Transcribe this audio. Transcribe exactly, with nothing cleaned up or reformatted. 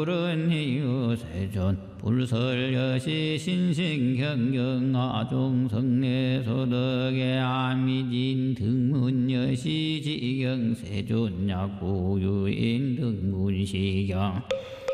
불은희유 세존 불설여시 신생경경아종 성례소덕의 아미진 등문여시 지경 세존 약고유인 등문시경